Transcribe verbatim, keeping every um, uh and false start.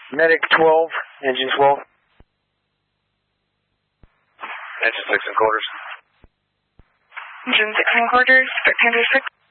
Medic twelve, engine twelve. Engine six and quarters. Engine six and quarters, Panther six.